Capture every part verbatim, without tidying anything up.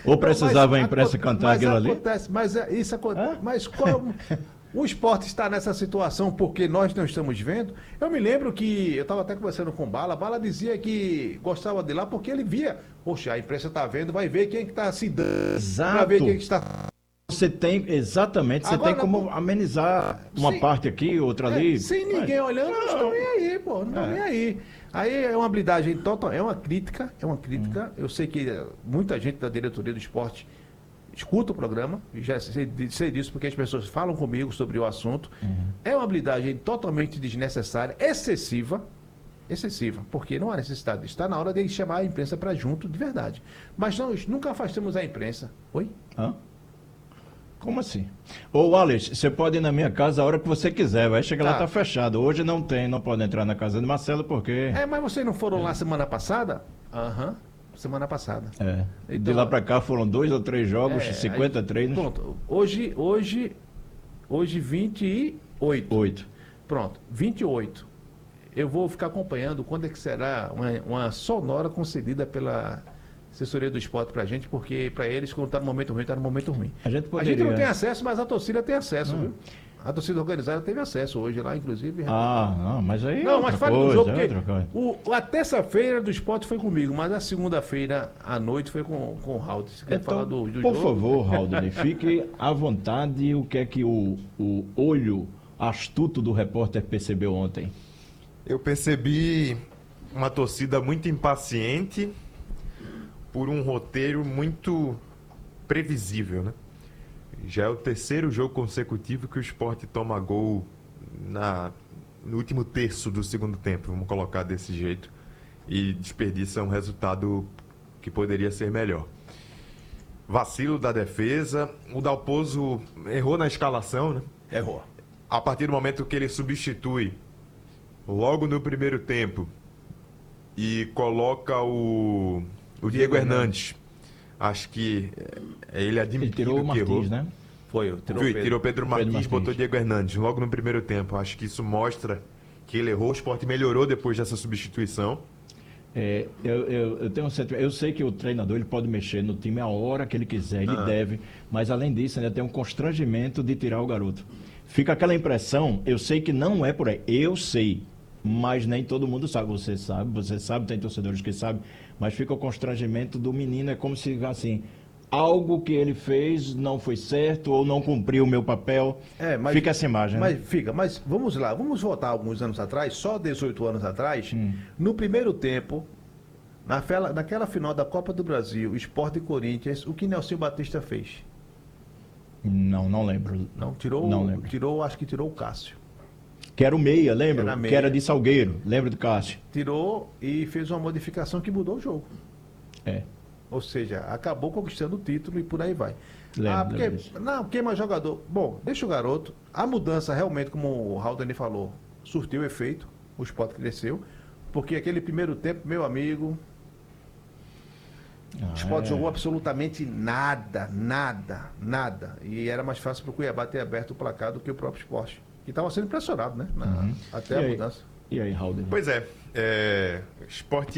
Ou precisava Não, a imprensa cantar mas aquilo ali? acontece, mas é- isso acontece. Hã? Mas como o esporte está nessa situação porque nós não estamos vendo? Eu me lembro que eu estava até conversando com o Bala, Bala dizia que gostava de lá porque ele via, poxa, a imprensa está vendo, vai ver quem que está se dando, para ver Exato. quem que está. Você tem, exatamente, você Agora, tem como pô, amenizar uma sim. parte aqui, outra É, ali. sem ninguém olhando, não estão nem aí, pô, não estão É. nem aí. Aí é uma habilidade total, é uma crítica, é uma crítica. Eu sei que eh, muita gente da diretoria do esporte escuta o programa, e já sei, sei disso porque as pessoas falam comigo sobre o assunto. É uma habilidade totalmente desnecessária, excessiva, excessiva, porque não há necessidade. Está na hora de chamar a imprensa para junto, de verdade. Mas nós nunca afastamos a imprensa. Oi? Hã? Como assim? Ô, Alex, você pode ir na minha casa a hora que você quiser, vai chegar lá, Tá. tá fechado. Hoje não tem, não pode entrar na casa de Marcelo porque... É, mas vocês não foram lá semana passada? Aham, semana passada. É, de Então, lá pra cá foram dois ou três jogos, É, cinquenta aí, treinos, pronto. Hoje, hoje, hoje vinte e oito. oito. Pronto, vinte e oito. Eu vou ficar acompanhando quando é que será uma, uma sonora concedida pela assessoria do esporte pra gente, porque pra eles, quando tá no momento ruim, tá no momento ruim. A gente A poderia... gente não tem acesso, mas a torcida tem acesso, Hum. viu? A torcida organizada teve acesso hoje lá, inclusive. Ah, não, mas aí é Não, outra mas fale coisa, do jogo, é porque outra coisa. o, a terça-feira do esporte foi comigo, mas a segunda-feira à noite foi com, com o Raul. Você quer falar Então, do, do por jogo? favor, Haldane, fique à vontade. O que é que o, o olho astuto do repórter percebeu ontem? Eu percebi uma torcida muito impaciente por um roteiro muito previsível, né? Já é o terceiro jogo consecutivo que o Sport toma gol na, no último terço do segundo tempo, vamos colocar desse jeito, e desperdiça um resultado que poderia ser melhor. Vacilo da defesa, o Dalpozo errou na escalação, né? Errou. A partir do momento que ele substitui logo no primeiro tempo e coloca o, o Diego, Diego Hernandes, acho que é, ele admitiu Ele tirou o que errou. Martins, né? Foi, tirou Viu? o Pedro. Tirou Pedro Martins, Pedro Martins. botou Diego Hernandes logo no primeiro tempo. Acho que isso mostra que ele errou. O Sport melhorou depois dessa substituição. É, eu, eu, eu tenho um sentimento, eu sei que o treinador ele pode mexer no time a hora que ele quiser, ele Ah. deve, mas além disso ainda tem um constrangimento de tirar o garoto. Fica aquela impressão, eu sei que não é por aí, eu sei, mas nem todo mundo sabe, você sabe, você sabe, tem torcedores que sabem, mas fica o constrangimento do menino, é como se assim, algo que ele fez não foi certo ou não cumpriu o meu papel, É, mas, fica essa imagem. Mas né? fica, mas vamos lá, vamos voltar alguns anos atrás, só dezoito anos atrás, Hum. no primeiro tempo, na fela- naquela final da Copa do Brasil, Sport e Corinthians, o que Nelson Batista fez? Não, não lembro. Não, tirou, Não lembro. tirou, acho que tirou o Cássio. Que era o meia, lembra? Era meia. Que era de Salgueiro, lembra do Cássio? Tirou e fez uma modificação que mudou o jogo. É. Ou seja, acabou conquistando o título e por aí vai. Lembro, ah, porque, lembro disso. não, quem é mais jogador? Bom, deixa o garoto. A mudança realmente, como o Haldane falou, surtiu efeito. O Sport cresceu. Porque aquele primeiro tempo, meu amigo, Ah, o Sport é. jogou absolutamente nada, nada, nada. E era mais fácil para o Cuiabá ter aberto o placar do que o próprio Sport. Que estava sendo pressionado, né? Na- Uhum. Até E a aí? mudança. E aí, Raul? Pois é, é Sport...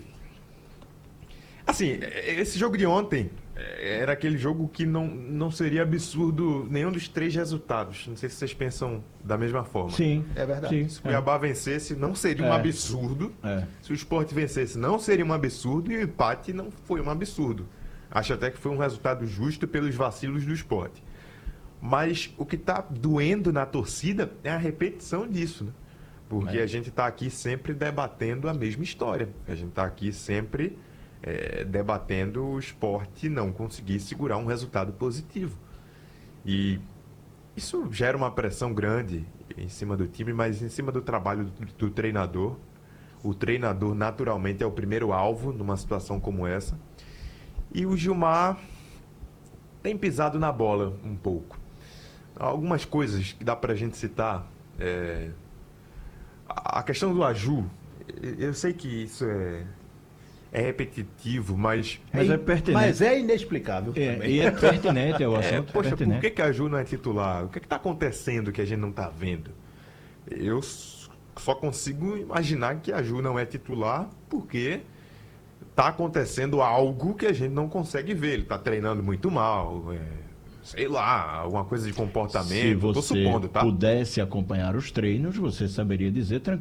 Assim, esse jogo de ontem é, era aquele jogo que não, não seria absurdo nenhum dos três resultados. Não sei se vocês pensam da mesma forma. Sim. É verdade. Sim. Se o Cuiabá vencesse, não seria um É. absurdo. É. Se o Sport vencesse, não seria um absurdo. E o empate não foi um absurdo. Acho até que foi um resultado justo pelos vacilos do Sport. Mas o que está doendo na torcida é a repetição disso, né? Porque É. a gente está aqui sempre debatendo a mesma história. A gente está aqui sempre é, debatendo o Sport não conseguir segurar um resultado positivo. E isso gera uma pressão grande em cima do time, mas em cima do trabalho do, do treinador. O treinador, naturalmente, é o primeiro alvo numa situação como essa. E o Gilmar tem pisado na bola um pouco. Algumas coisas que dá pra gente citar. É... A questão do Aju, eu sei que isso é, é repetitivo, mas... Mas é pertinente. Mas é inexplicável É, também. e é pertinente, é o É, assunto. poxa, por pertinente. que, que a Aju não é titular? O que está acontecendo que a gente não está vendo? Eu s- só consigo imaginar que a Aju não é titular porque está acontecendo algo que a gente não consegue ver. Ele está treinando muito mal, é, sei lá, alguma coisa de comportamento. Se Estou você supondo, tá? pudesse acompanhar os treinos, você saberia dizer tranquilo.